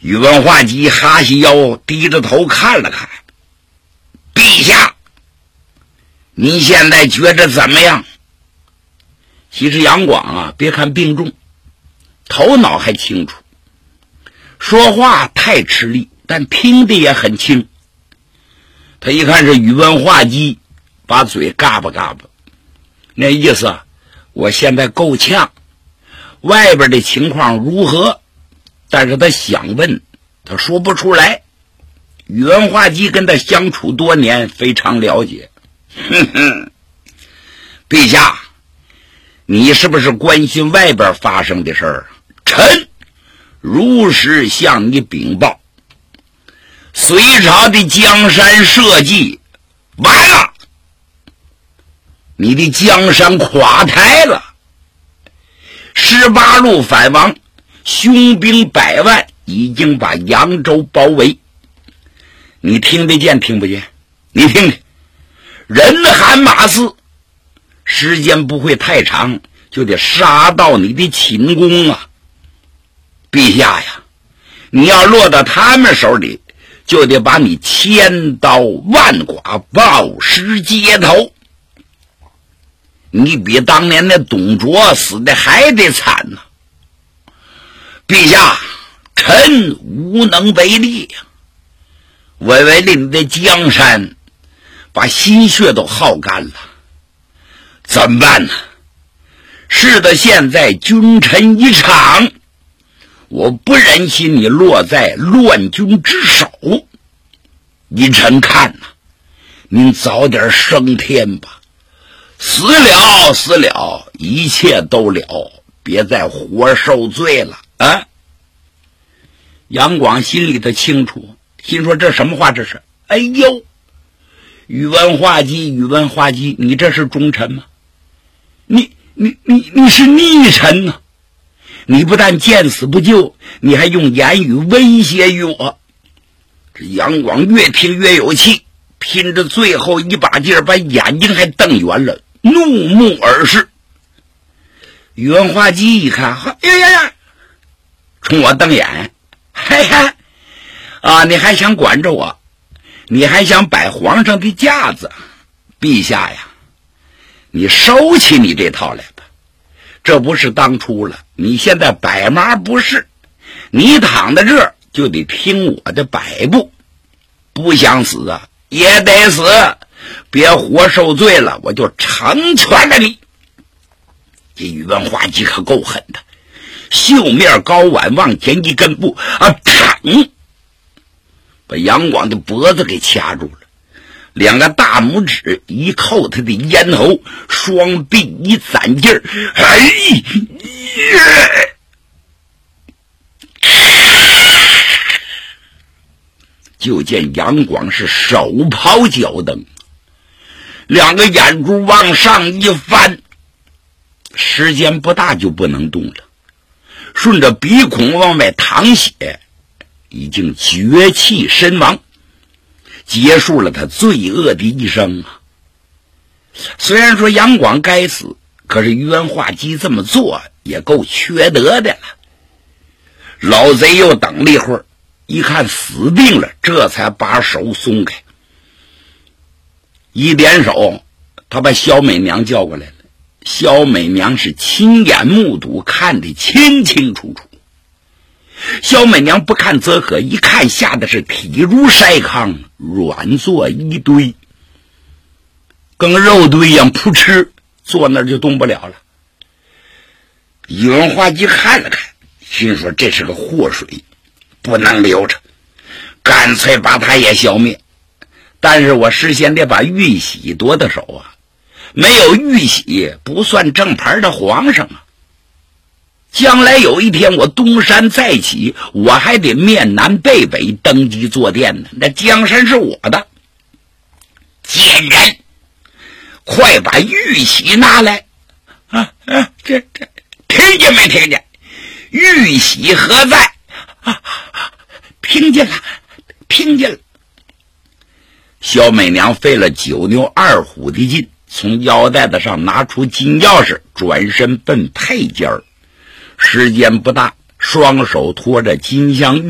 宇文化及哈西腰低着头看了看，陛下，你现在觉着怎么样？其实杨广啊，别看病重，头脑还清楚，说话太吃力，但听的也很清。他一看是宇文化及，把嘴嘎巴嘎巴，那意思我现在够呛，外边的情况如何？但是他想问，他说不出来。宇文化及跟他相处多年，非常了解。陛下，你是不是关心外边发生的事儿？臣如实向你禀报，隋朝的江山社稷完了，你的江山垮台了。18路反王，雄兵100万，已经把扬州包围。你听得见听不见？你听听，人喊马嘶，时间不会太长，就得杀到你的寝宫啊！陛下呀，你要落到他们手里，就得把你千刀万剐，暴尸街头。你比当年那董卓死的还得惨呢。陛下，臣无能为力呀！我为了你的江山，把心血都耗干了，怎么办呢？是的，现在君臣一场，我不忍心你落在乱军之手。依臣看呐，您早点升天吧。死了，一切都了，别再活受罪了啊！杨广心里头清楚，心说这什么话这是？哎呦，宇文化及，你这是忠臣吗？你是逆臣啊！你不但见死不救，你还用言语威胁于我。这杨广越听越有气，拼着最后一把劲儿，把眼睛还瞪圆了，怒目而视。宇文化及一看，呀，冲我瞪眼，嘿嘿，啊，你还想管着我？你还想摆皇上的架子？陛下呀，你收起你这套来吧，这不是当初了，你现在摆马不是，你躺在这儿就得听我的摆布，不想死啊也得死，别活受罪了，我就成全了你。这宇文化及可够狠的，袖面高挽往前一根步啊，嘡，把杨广的脖子给掐住了，两个大拇指一扣他的咽喉，双臂一攒劲儿，就见杨广是手抛脚蹬，两个眼珠往上一翻，时间不大就不能动了，顺着鼻孔往外淌血，已经绝气身亡，结束了他罪恶的一生啊！虽然说杨广该死，可是宇文化及这么做也够缺德的了。老贼又等了一会儿，一看死定了，这才把手松开，一点手，他把萧美娘叫过来了。萧美娘是亲眼目睹，看得清清楚楚。萧美娘不看则可，一看吓得是体如筛糠，软作一堆，跟肉堆一样，扑哧坐那儿就动不了了。宇文化及看了看，心说这是个祸水，不能留着，干脆把他也消灭。但是我事先得把玉玺夺到手啊，没有玉玺不算正牌的皇上啊。将来有一天我东山再起，我还得面南背北登基坐殿呢，那江山是我的。贱人，快把玉玺拿来！这听见没听见？玉玺何在？听见了。萧美娘费了9牛2虎的劲，从腰带子上拿出金钥匙，转身奔配间儿。时间不大，双手托着金镶玉